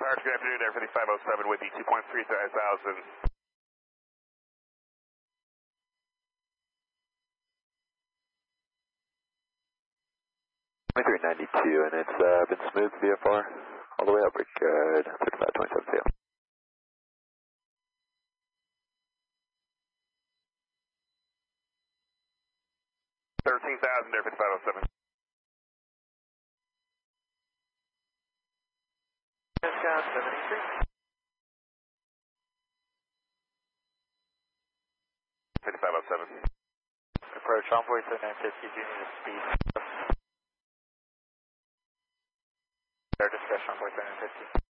Sarge, good afternoon, Air 5507 with the 2.3 thousand. 2392, and it's been smooth VFR all the way up. We're good. 3527 tail. Air 5507. Discount 73. 5507. Approach Envoy 7950, do you need a speed? Air discussion Envoy 7950.